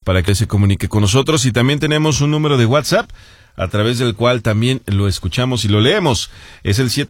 para que se comunique con nosotros. Y también tenemos un número de WhatsApp a través del cual también lo escuchamos y lo leemos. Es el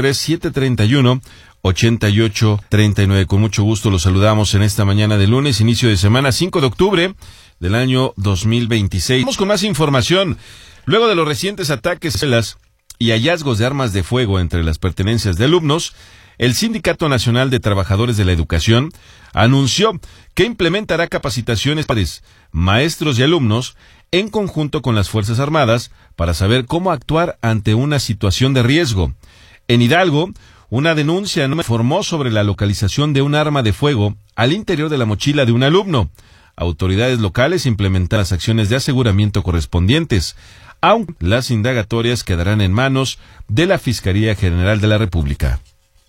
773-731-8839. Con mucho gusto los saludamos en esta mañana de lunes, inicio de semana 5 de octubre del año 2026. Vamos con más información. Luego de los recientes ataques y hallazgos de armas de fuego entre las pertenencias de alumnos, el Sindicato Nacional de Trabajadores de la Educación anunció que implementará capacitaciones para maestros y alumnos en conjunto con las Fuerzas Armadas para saber cómo actuar ante una situación de riesgo. En Hidalgo, una denuncia informó sobre la localización de un arma de fuego al interior de la mochila de un alumno. Autoridades locales implementarán las acciones de aseguramiento correspondientes, aunque las indagatorias quedarán en manos de la Fiscalía General de la República.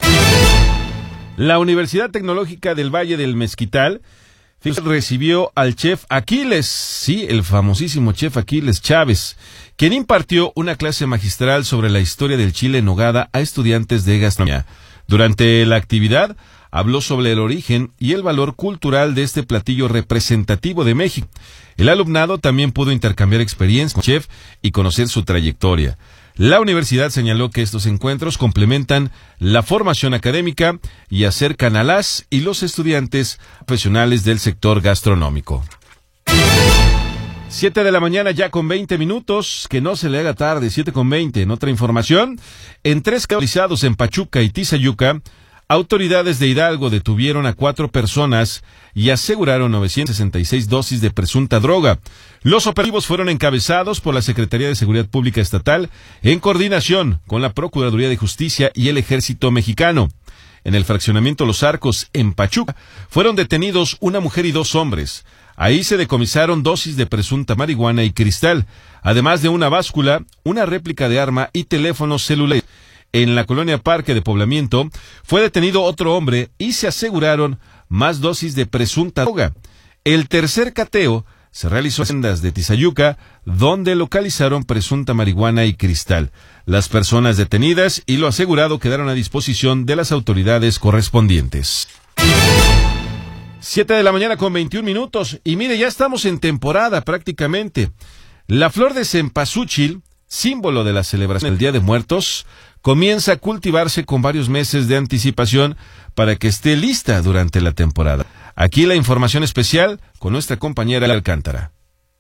La Universidad Tecnológica del Valle del Mezquital recibió al chef Aquiles, sí, el famosísimo chef Aquiles Chávez, quien impartió una clase magistral sobre la historia del chile en nogada a estudiantes de gastronomía. Durante la actividad, habló sobre el origen y el valor cultural de este platillo representativo de México. El alumnado también pudo intercambiar experiencias con el chef y conocer su trayectoria. La universidad señaló que estos encuentros complementan la formación académica y acercan a las y los estudiantes profesionales del sector gastronómico. 7 de la mañana ya con 20 minutos, que no se le haga tarde, 7:20. En otra información, en 3 casos realizados en Pachuca y Tizayuca, autoridades de Hidalgo detuvieron a 4 personas y aseguraron 966 dosis de presunta droga. Los operativos fueron encabezados por la Secretaría de Seguridad Pública Estatal en coordinación con la Procuraduría de Justicia y el Ejército Mexicano. En el fraccionamiento Los Arcos, en Pachuca, fueron detenidos una mujer y 2 hombres. Ahí se decomisaron dosis de presunta marihuana y cristal, además de una báscula, una réplica de arma y teléfonos celulares. En la colonia Parque de Poblamiento fue detenido otro hombre y se aseguraron más dosis de presunta droga. El tercer cateo se realizó en haciendas de Tizayuca, donde localizaron presunta marihuana y cristal. Las personas detenidas y lo asegurado quedaron a disposición de las autoridades correspondientes. 7 de la mañana con 21 minutos. Y mire, ya estamos en temporada prácticamente. La flor de cempasúchil, símbolo de la celebración del Día de Muertos, comienza a cultivarse con varios meses de anticipación para que esté lista durante la temporada. Aquí la información especial con nuestra compañera Alcántara.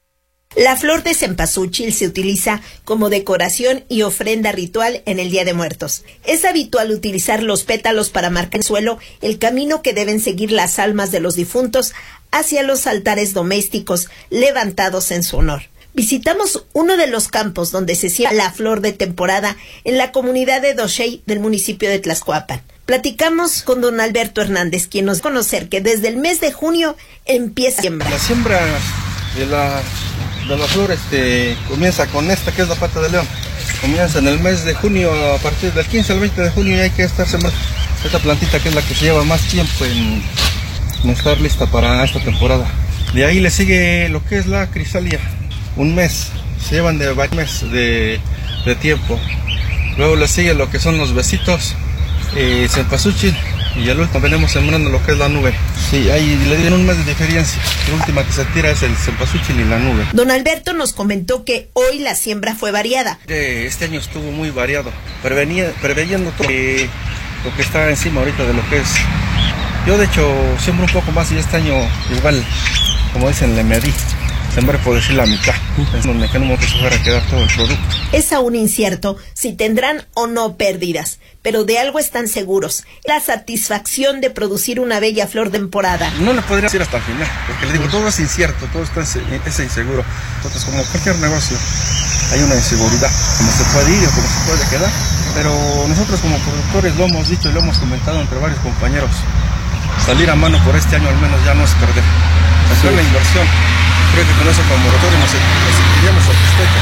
La flor de cempasúchil se utiliza como decoración y ofrenda ritual en el Día de Muertos. Es habitual utilizar los pétalos para marcar en el suelo el camino que deben seguir las almas de los difuntos hacia los altares domésticos levantados en su honor. Visitamos uno de los campos donde se siembra la flor de temporada en la comunidad de Doshey del municipio de Tlaxcuapan. Platicamos con don Alberto Hernández, quien nos da a conocer que desde el mes de junio empieza a sembrar. La siembra de la flor comienza con esta que es la pata de león. Comienza en el mes de junio, a partir del 15 al 20 de junio y hay que estar sembrando esta plantita que es la que se lleva más tiempo en estar lista para esta temporada. De ahí le sigue lo que es la crisalia. Un mes, se llevan de varios meses de tiempo. Luego le sigue lo que son los besitos, cempasúchil, y al último venimos sembrando lo que es la nube. Sí, ahí le dieron un mes de diferencia. La última que se tira es el cempasúchil y la nube. Don Alberto nos comentó que hoy la siembra fue variada. Este año estuvo muy variado, preveyendo todo lo que está encima ahorita de lo que es. Yo de hecho siembro un poco más y este año igual, como dicen, le medí. Sembré por decir la mitad, donde que no se fuera a quedar todo el producto. Es aún incierto si tendrán o no pérdidas, pero de algo están seguros: la satisfacción de producir una bella flor de temporada. No le podría decir hasta el final, porque le digo, todo es incierto, todo es inseguro. Entonces, como cualquier negocio, hay una inseguridad, como se puede ir o como se puede quedar. Pero nosotros como productores lo hemos dicho y lo hemos comentado entre varios compañeros. Salir a mano por este año al menos ya no es perder. Hacer la inversión. Creo que con eso como productores nos sentiríamos satisfechos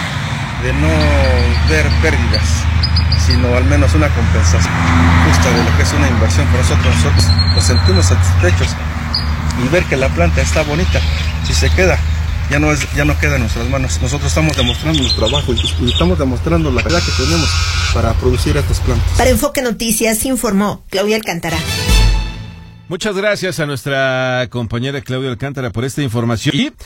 de no ver pérdidas, sino al menos una compensación justa de lo que es una inversión. Por nosotros nos sentimos satisfechos y ver que la planta está bonita. Si se queda, ya no queda en nuestras manos. Nosotros estamos demostrando nuestro trabajo y estamos demostrando la calidad que tenemos para producir estas plantas. Para Enfoque Noticias informó Claudia Alcántara. Muchas gracias a nuestra compañera Claudia Alcántara por esta información. Y